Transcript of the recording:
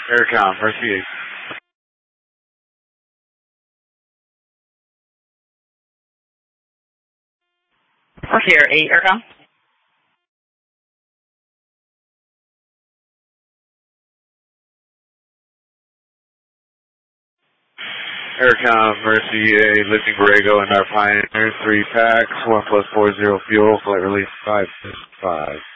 Aircom, Mercy 8. Mercy Air 8, Aircom. Aircom, Mercy 8, lifting Borrego and our Pioneer, 3 packs, 1+40 fuel, flight release 565.